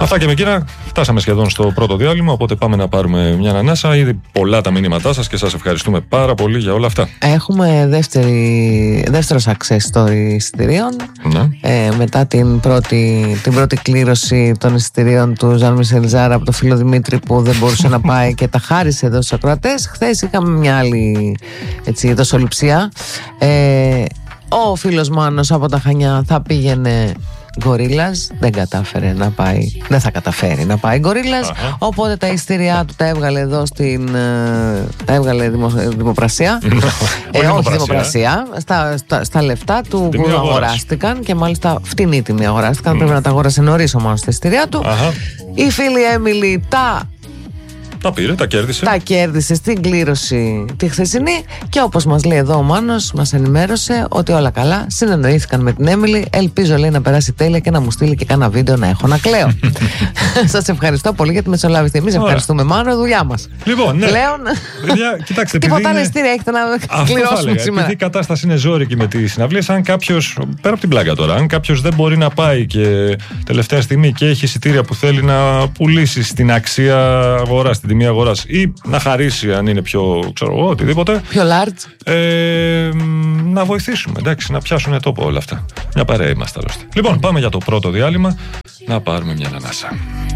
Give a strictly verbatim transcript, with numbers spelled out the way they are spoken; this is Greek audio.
Αυτά και με εκείνα φτάσαμε σχεδόν στο πρώτο διάλειμμα, οπότε πάμε να πάρουμε μια ανάσα. Ήδη πολλά τα μηνύματά σας και σας ευχαριστούμε πάρα πολύ για όλα αυτά. Έχουμε δεύτερη, δεύτερο success story εισιτηρίων. Ναι. Ε, μετά την πρώτη, την πρώτη κλήρωση των εισιτηρίων του Ζαν Μισελ Ζάρα από το φίλο Δημήτρη που δεν μπορούσε να πάει και τα χάρισε εδώ στους ακροατές. Χθες είχαμε μια άλλη έτσι, δοσοληψία. Ε, ο φίλος Μάνος από τα Χανιά θα πήγαινε Γκορίλας, δεν κατάφερε να πάει, δεν θα καταφέρει να πάει Γκορίλας, οπότε τα εισιτήριά του τα έβγαλε εδώ στην, τα έβγαλε δημο, δημοπρασία ε, όχι δημοπρασία, στα, στα, στα λεφτά του που αγοράστηκαν και μάλιστα φτηνή τιμή αγοράστηκαν, mm. πρέπει να τα αγόρασε νωρίς ο Μάνος τα εισιτήριά του. Αχα. Η φίλη Έμιλη τα Τα πήρε, τα κέρδισε. Τα κέρδισε στην κλήρωση τη χθεσινή και όπως μας λέει εδώ ο Μάνος, μας ενημέρωσε ότι όλα καλά. Συνεννοήθηκαν με την Έμιλη. Ελπίζω, λέει, να περάσει τέλεια και να μου στείλει και κάνα βίντεο να έχω να κλαίω. Σας ευχαριστώ πολύ για τη μεσολάβηση. Εμείς ευχαριστούμε, Μάνο, δουλειά μας. Λοιπόν, ναι. Πλέον. Παιδιά, κοιτάξτε, τίποτα άλλα εισιτήρια έχετε να κληρώσουμε σήμερα. Επειδή η κατάσταση είναι ζώρικη με τις συναυλίες, αν κάποιος, πέρα από την πλάκα τώρα, αν κάποιος δεν μπορεί να πάει και τελευταία στιγμή και έχει εισιτήρια που θέλει να πουλήσει στην αξία αγορά, στην τιμή αγοράς ή να χαρίσει αν είναι πιο, ξέρω εγώ, οτιδήποτε. Πιο large. Ε, να βοηθήσουμε, εντάξει, να πιάσουν τόπο όλα αυτά. Μια παρέα είμαστε άλλωστε. Λοιπόν, πάμε για το πρώτο διάλειμμα να πάρουμε μια ανάσα.